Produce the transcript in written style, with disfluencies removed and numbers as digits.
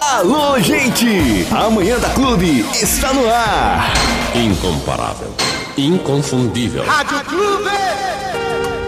Alô, gente! Amanhã da Clube está no ar. Incomparável, inconfundível. Rádio Clube!